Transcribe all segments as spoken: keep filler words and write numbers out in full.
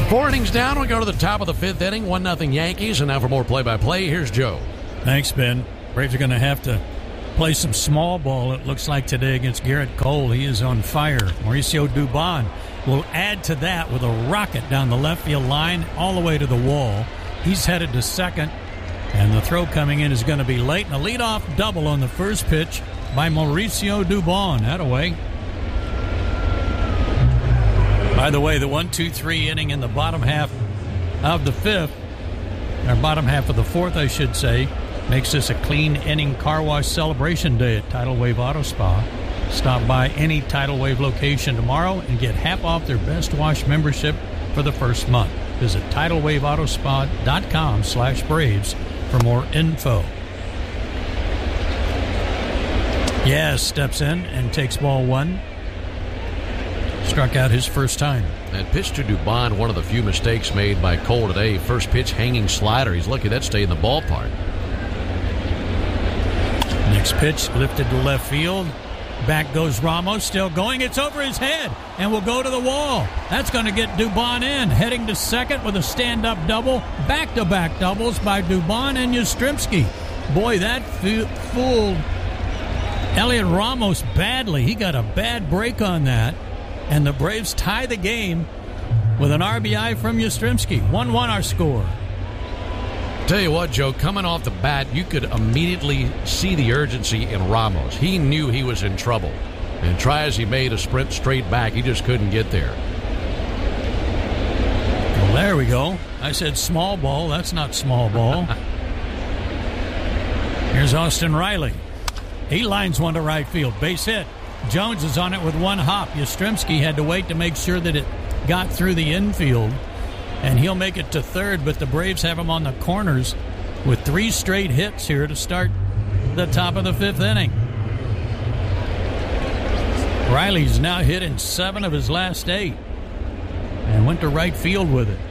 Four innings down, we go to the top of the fifth inning. one nothing Yankees. And now for more play-by-play, here's Joe. Thanks, Ben. Braves are going to have to play some small ball, it looks like, today against Garrett Cole. He is on fire. Mauricio Dubon will add to that with a rocket down the left field line all the way to the wall. He's headed to second, and the throw coming in is going to be late. And a leadoff double on the first pitch by Mauricio Dubon. That-a-way. By the way, the one two three inning in the bottom half of the fifth, or bottom half of the fourth, I should say, makes this a clean inning car wash celebration day at Tidal Wave Auto Spa. Stop by any Tidal Wave location tomorrow and get half off their Best Wash membership for the first month. Visit tidal wave auto spa dot com slash Braves for more info. Yaz steps in and takes ball one. Struck out his first time. And pitch to Dubon, one of the few mistakes made by Cole today. First pitch, hanging slider. He's lucky that stayed in the ballpark. Next pitch, lifted to left field. Back goes Ramos, still going. It's over his head and will go to the wall. That's going to get Dubon in. Heading to second with a stand-up double. Back-to-back doubles by Dubon and Yastrzemski. Boy, that fooled Elliot Ramos badly. He got a bad break on that. And the Braves tie the game with an R B I from Yastrzemski. one one our score. Tell you what, Joe, coming off the bat, you could immediately see the urgency in Ramos. He knew he was in trouble. And try as he made a sprint straight back, he just couldn't get there. Well, there we go. I said small ball. That's not small ball. Here's Austin Riley. He lines one to right field. Base hit. Jones is on it with one hop. Yastrzemski had to wait to make sure that it got through the infield. And he'll make it to third, but the Braves have him on the corners with three straight hits here to start the top of the fifth inning. Riley's now hit in seven of his last eight and went to right field with it.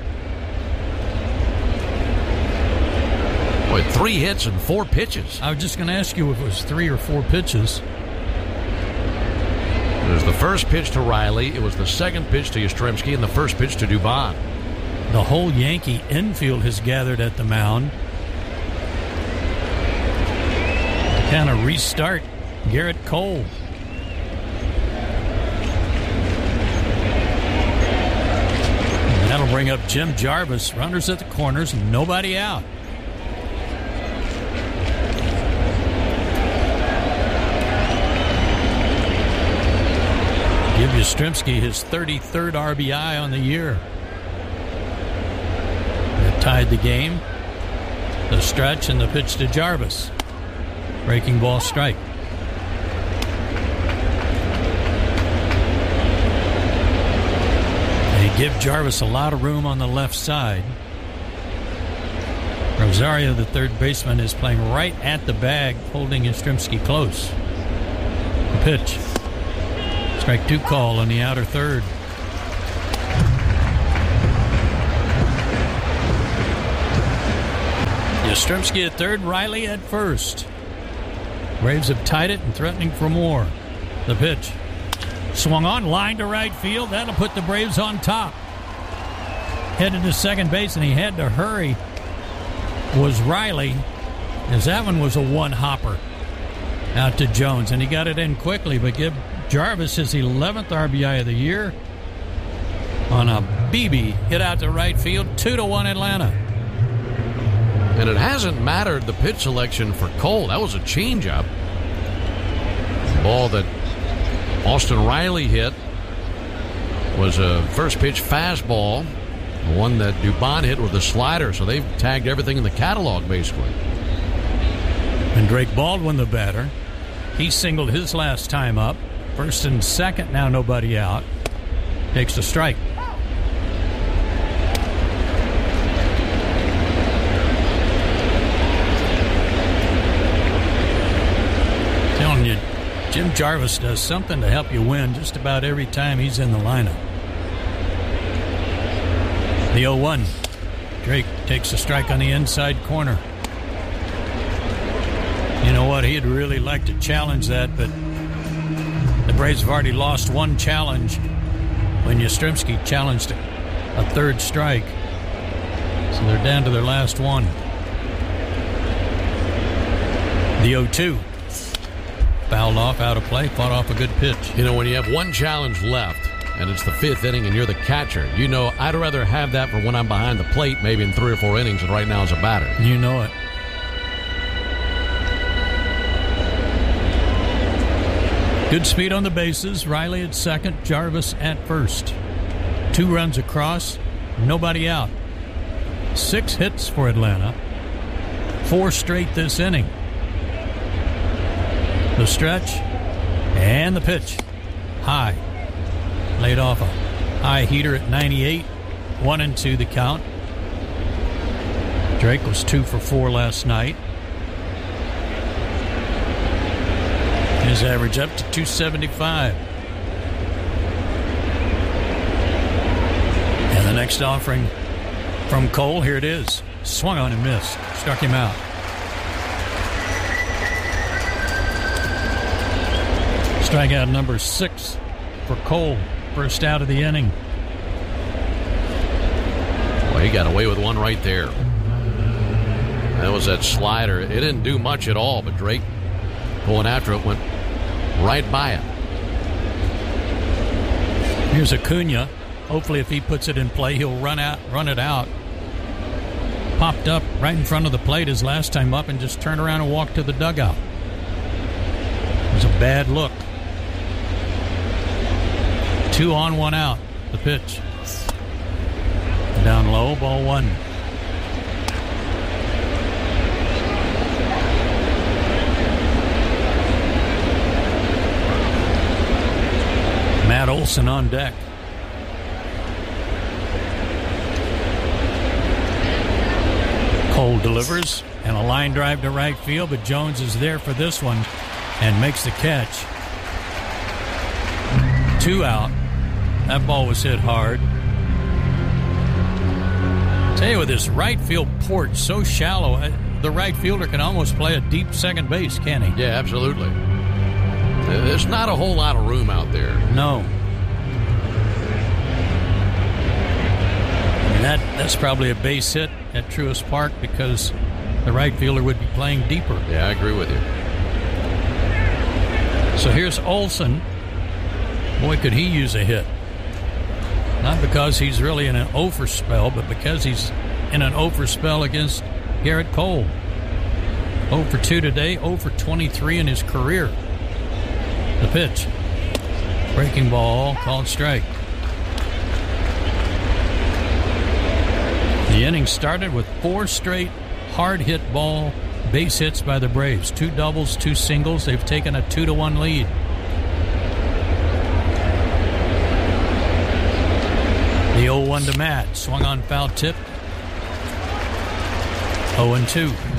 Boy, three hits and four pitches. I was just going to ask you if it was three or four pitches. It was the first pitch to Riley, it was the second pitch to Yastrzemski, and the first pitch to Dubon. The whole Yankee infield has gathered at the mound to kind of restart Garrett Cole. And that'll bring up Jim Jarvis. Runners at the corners, nobody out. Give Yastrzemski his thirty-third R B I on the year. That tied the game. The stretch and the pitch to Jarvis. Breaking ball strike. They give Jarvis a lot of room on the left side. Rosario, the third baseman, is playing right at the bag, holding Yastrzemski close. The pitch. Strike two call on the outer third. Yastrzemski at third, Riley at first. Braves have tied it and threatening for more. The pitch. Swung on, line to right field. That'll put the Braves on top. Headed to second base, and he had to hurry. Was Riley, as that one was a one-hopper out to Jones, and he got it in quickly, but give Jarvis his eleventh R B I of the year on a B B hit out to right field. Two to one Atlanta. And it hasn't mattered the pitch selection for Cole. That was a changeup. The ball that Austin Riley hit was a first pitch fastball. The one that Dubon hit with a slider. So they've tagged everything in the catalog, basically. And Drake Baldwin, the batter, he singled his last time up. First and second, now nobody out. Takes the strike. Telling you, Jim Jarvis does something to help you win just about every time he's in the lineup. The oh one. Drake takes a strike on the inside corner. You know what? He'd really like to challenge that, but the Braves have already lost one challenge when Yastrzemski challenged a third strike. So they're down to their last one. The oh two. Fouled off, out of play, fought off a good pitch. You know, when you have one challenge left, and it's the fifth inning, and you're the catcher, you know, I'd rather have that for when I'm behind the plate, maybe in three or four innings, than right now as a batter. You know it. Good speed on the bases. Riley at second, Jarvis at first. Two runs across, nobody out. Six hits for Atlanta. Four straight this inning. The stretch and the pitch. High. Laid off a high heater at ninety-eight. One and two the count. Drake was two for four last night. His average up to two seventy-five. And the next offering from Cole, here it is. Swung on and missed. Struck him out. Strikeout number six for Cole. First out of the inning. Well, he got away with one right there. That was that slider. It didn't do much at all, but Drake going after it went right by it. Here's Acuna. Hopefully if he puts it in play, he'll run out, run it out. Popped up right in front of the plate his last time up and just turned around and walked to the dugout. It was a bad look. Two on, one out. The pitch. Down low, ball one. Matt Olson on deck. Cole delivers and a line drive to right field, but Jones is there for this one and makes the catch. Two out. That ball was hit hard. Tell you, with this right field porch so shallow, the right fielder can almost play a deep second base, can't he? Yeah, absolutely. There's not a whole lot of room out there. No. And that, that's probably a base hit at Truist Park because the right fielder would be playing deeper. Yeah, I agree with you. So here's Olson. Boy, could he use a hit. Not because he's really in an over spell, but because he's in an over spell against Garrett Cole. oh for two today, oh for twenty-three in his career. The pitch. Breaking ball, called strike. The inning started with four straight hard hit ball base hits by the Braves. Two doubles, two singles. They've taken a two to one lead. The oh one to Matt. Swung on, foul tip. oh and two.